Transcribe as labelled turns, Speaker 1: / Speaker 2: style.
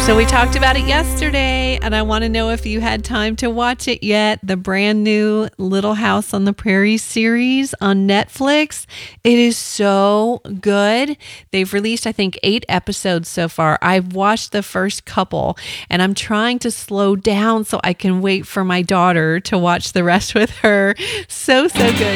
Speaker 1: So we talked about it yesterday, and I want to know if you had time to watch it yet. The brand new Little House on the Prairie series on Netflix. It is so good. They've released, I think, 8 episodes so far. I've watched the first couple, and I'm trying to slow down so I can wait for my daughter to watch the rest with her. So good.